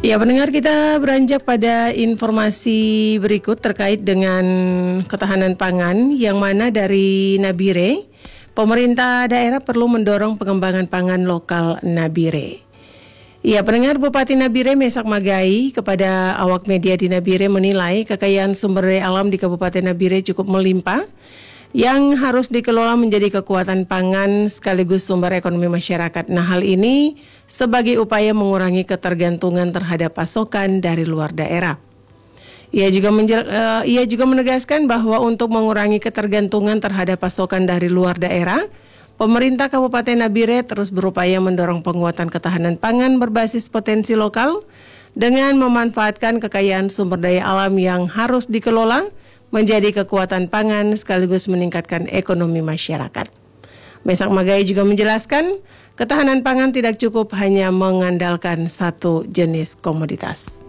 Ya, pendengar, kita beranjak pada informasi berikut terkait dengan ketahanan pangan, yang mana dari Nabire, pemerintah daerah perlu mendorong pengembangan pangan lokal Nabire. Ya, pendengar, Bupati Nabire Mesak Magai kepada awak media di Nabire menilai kekayaan sumber daya alam di Kabupaten Nabire cukup melimpah, yang harus dikelola menjadi kekuatan pangan sekaligus sumber ekonomi masyarakat. Nah, hal ini sebagai upaya mengurangi ketergantungan terhadap pasokan dari luar daerah. Ia juga menegaskan bahwa untuk mengurangi ketergantungan terhadap pasokan dari luar daerah, pemerintah Kabupaten Nabire terus berupaya mendorong penguatan ketahanan pangan berbasis potensi lokal dengan memanfaatkan kekayaan sumber daya alam yang harus dikelola menjadi kekuatan pangan sekaligus meningkatkan ekonomi masyarakat. Mesak Magai juga menjelaskan, ketahanan pangan tidak cukup hanya mengandalkan satu jenis komoditas.